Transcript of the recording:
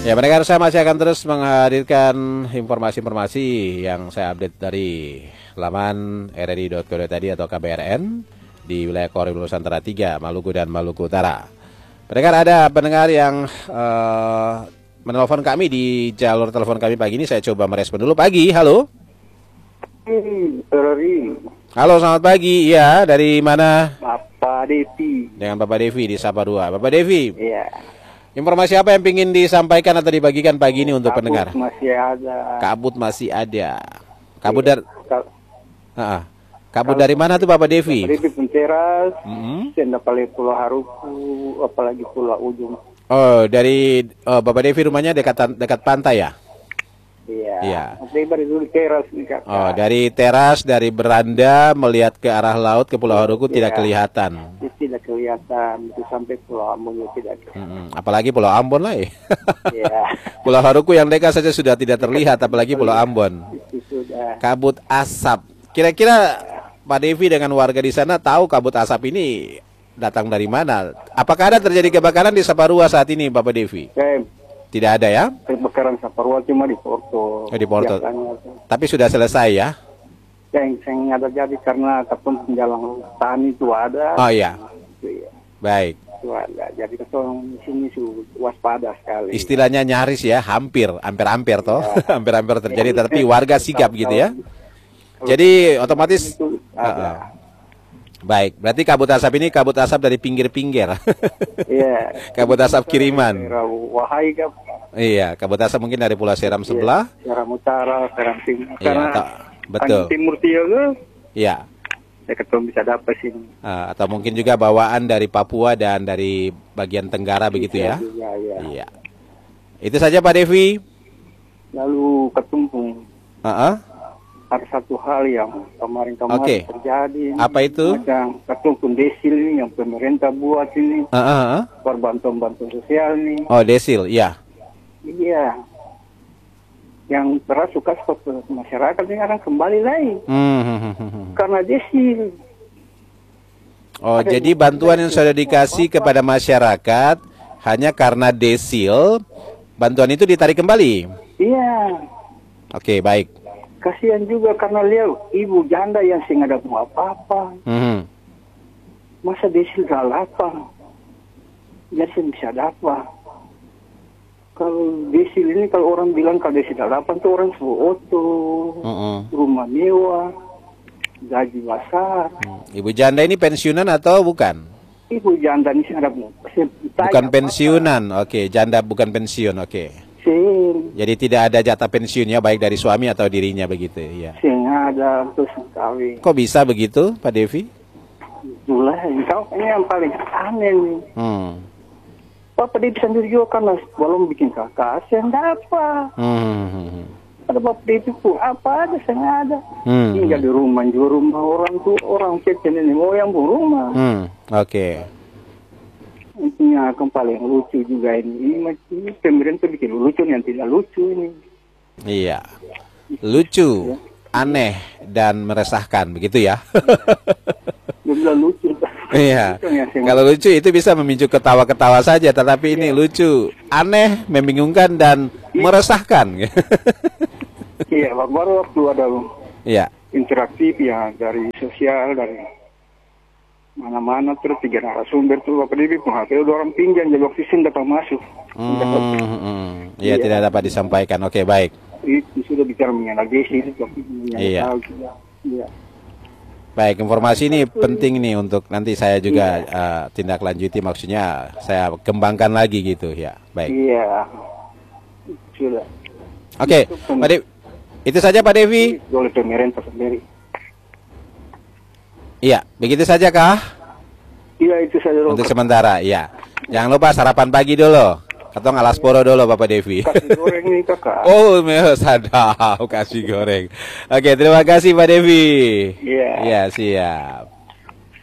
Ya, pendengar, saya masih akan terus menghadirkan informasi-informasi yang saya update dari laman rri.co.id atau KBRN di wilayah Korim Nusantara 3, Maluku dan Maluku Utara. Pendengar, ada pendengar yang menelpon kami di jalur telepon kami pagi ini. Saya coba merespon dulu. Pagi, halo. Halo, selamat pagi. Iya, dari mana? Bapak Devi. Dengan Bapak Devi di Sapa 2. Bapak Devi. Iya. Informasi apa yang ingin disampaikan atau dibagikan pagi ini untuk pendengar? Masih ada. Kabut masih ada. Kabut dari kabut dari mana tuh Bapak Devi? Devi Punteras, Sendapale Pulau Haruku, apalagi Pulau Ujung. Oh, dari Bapak Devi rumahnya dekat pantai ya? Iya. Iya. Dari dulu teras nih, Kak. Oh, dari teras, dari beranda melihat ke arah laut ke Pulau Haruku tidak kelihatan. Tidak kelihatan, itu sampai Pulau Ambon tidak kelihatan. Apalagi Pulau Ambon lah ya. Iya. Pulau Haruku yang dekat saja sudah tidak terlihat, apalagi Pulau Ambon. Itu sudah. Kabut asap. Kira-kira Pak Devi dengan warga di sana tahu kabut asap ini datang dari mana? Apakah ada terjadi kebakaran di Saparua saat ini, Bapak Devi? Tidak ada ya? Kebakaran Saparua cuma di Porto. Di Porto. Tapi sudah selesai ya? Yang ada jadi karena ataupun penjalan tani itu ada. Oh iya. Iya. Baik. Itu ada. Jadi kita di sini waspada sekali. Istilahnya nyaris ya, hampir toh. Hampir terjadi, tapi warga sigap gitu ya. Jadi otomatis baik, berarti kabut asap ini kabut asap dari pinggir-pinggir. Iya. Kabut asap kiriman. Wahai Kak. Iya, kabut asap mungkin dari Pulau Seram sebelah. Seram Utara, Seram Timur. Iya, betul. Timur Tiongkok. Iya. Ya ketemu bisa dapat sini. Atau mungkin juga bawaan dari Papua dan dari bagian Tenggara begitu ya. Iya. Itu saja Pak Devi. Lalu ketumpung. Ada satu hal yang kemarin terjadi. Apa itu? Yang ketumpung desil ini yang pemerintah buat ini. Bantuan sosial ini. Oh, desil, iya. Iya. Yang terasa ke masyarakat ini akan kembali lagi. Karena desil. Oh, jadi bantuan yang sudah dikasih kepada masyarakat hanya karena desil, bantuan itu ditarik kembali. Iya. Oke, baik. Kasihan juga karena lihat ibu janda yang nggak ada mau apa-apa. Masa desil gak lapang? Jadi bisa dapat. Kalau desil ini, kalau orang bilang kalau desil gak lapang tuh orang foto, rumah mewah, gaji besar. Ibu janda ini pensiunan atau bukan? Ibu janda ini ada bukan pensiunan, oke. Janda bukan pensiun, oke. Jadi tidak ada jatah pensiunnya baik dari suami atau dirinya begitu, ya. Ada terus kawin. Kok bisa begitu, Pak Devi? Itulah, ini yang paling aneh nih. Bapak Devi sendiri juga kan belum bikin kakak, saya enggak apa. Ada Bapak Devi pun apa ada, saya enggak ada. Tinggal di rumah orang tuh, orang kecil ini mau yang rumah. Oke. Intinya yang paling lucu juga ini pemerintah bikin lucu yang tidak lucu ini. Iya, lucu, aneh dan meresahkan begitu ya. Lucu. Iya. Kalau lucu itu bisa memicu ketawa-ketawa saja, tetapi ini lucu, aneh, membingungkan dan meresahkan. Iya, baru waktu ada interaktif ya dari sosial dari mana-mana terus 3 narasumber tuh Bapak Devi pun HP udah orang pinjam jadi waktu sini dapat masuk. Iya, tidak dapat disampaikan. Oke, baik. Itu sudah bicara mengenai desil itu. Iya. Baik, informasi ini penting nih untuk nanti saya juga tindak lanjuti, maksudnya saya kembangkan lagi gitu ya. Baik. Iya. Sudah. Oke, Pak Devi. Itu saja Pak Devi. Oleh pemerintah sendiri. Iya, begitu saja kah? Iya, itu saja. Untuk sementara, iya. Jangan lupa sarapan pagi dulu. Atau ngalasporo dulu Bapak Devi. Kasih goreng nih kakak. Oh, sadap kasih goreng. Oke, terima kasih Pak Devi. Iya. Iya, siap.